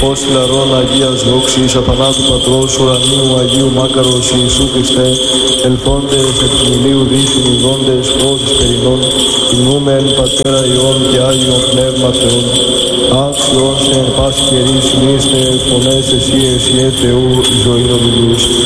Φως λαρών Αγίας δόξης, αθανάτου Πατρός ουρανίου Αγίου Μάκαρος Ιησού Χριστέ, ελθόντες εκ μιλίου δύσιν ιδώντες φως περινών, τιμούμεν Πατέρα Υιόν και Άγιον Πνεύμα Θεόν, άξιον σε εν πάση καιρή συνείστε φωνές εσύ Θεού ζωήν οδηγούς.